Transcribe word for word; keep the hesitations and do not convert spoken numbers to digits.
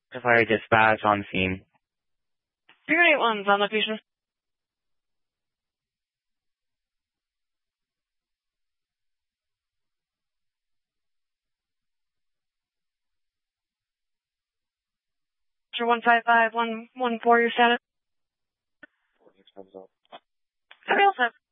Fire dispatch on scene. Figure eight one's on location. one five five one one four, your status. Three oh seven.